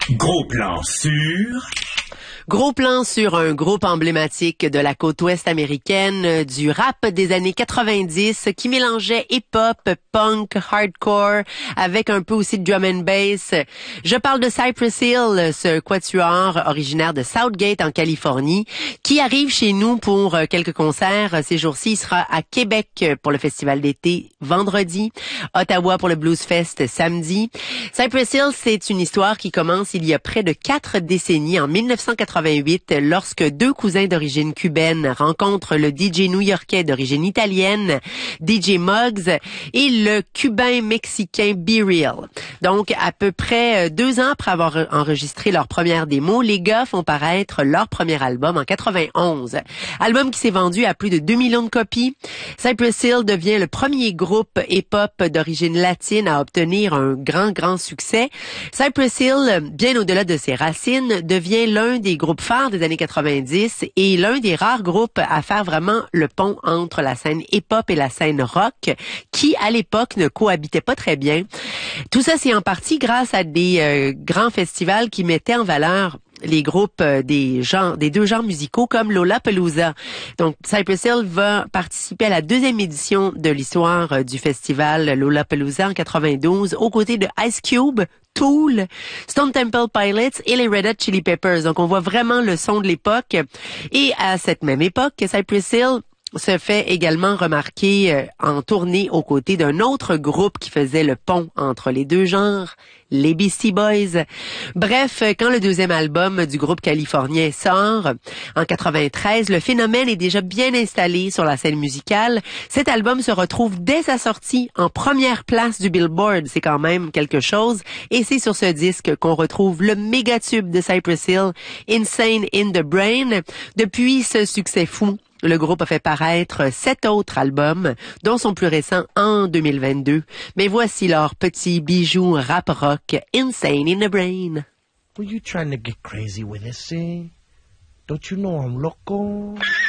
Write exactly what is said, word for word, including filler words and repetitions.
Gros plan sur... Gros plan sur un groupe emblématique de la côte ouest américaine du rap des années quatre-vingt-dix qui mélangeait hip-hop, punk, hardcore avec un peu aussi de drum and bass. Je parle de Cypress Hill, ce quatuor originaire de Southgate en Californie qui arrive chez nous pour quelques concerts. Ces jours-ci, il sera à Québec pour le festival d'été vendredi, Ottawa pour le Blues Fest samedi. Cypress Hill, c'est une histoire qui commence il y a près de quatre décennies, en mille neuf cent quatre-vingt-huit, lorsque deux cousins d'origine cubaine rencontrent le D J new-yorkais d'origine italienne, D J Muggs, et le cubain-mexicain B-Real. Donc, à peu près deux ans après avoir enregistré leur première démo, les gars font paraître leur premier album en quatre-vingt-onze. Album qui s'est vendu à plus de deux millions de copies. Cypress Hill devient le premier groupe hip-hop d'origine latine à obtenir un grand, grand succès. Cypress Hill, bien au-delà de ses racines, devient l'un des groupes phares des années quatre-vingt-dix et l'un des rares groupes à faire vraiment le pont entre la scène hip-hop et la scène rock qui, à l'époque, ne cohabitaient pas très bien. Tout ça, c'est en partie grâce à des euh, grands festivals qui mettaient en valeur les groupes euh, des genres, des deux genres musicaux comme Lollapalooza. Donc, Cypress Hill va participer à la deuxième édition de l'histoire euh, du festival Lollapalooza en quatre-vingt-douze aux côtés de Ice Cube, Tool, Stone Temple Pilots et les Red Hot Chili Peppers. Donc, on voit vraiment le son de l'époque. Et à cette même époque, Cypress Hill se fait également remarquer euh, en tournée aux côtés d'un autre groupe qui faisait le pont entre les deux genres, les Beastie Boys. Bref, quand le deuxième album du groupe californien sort, en quatre-vingt-treize, le phénomène est déjà bien installé sur la scène musicale. Cet album se retrouve dès sa sortie en première place du Billboard. C'est quand même quelque chose. Et c'est sur ce disque qu'on retrouve le méga tube de Cypress Hill, Insane in the Brain. Depuis ce succès fou, le groupe a fait paraître sept autres albums, dont son plus récent en deux mille vingt-deux. Mais voici leur petit bijou rap rock, Insane in the Brain. Were you trying to get crazy with this, eh? Don't you know I'm loco?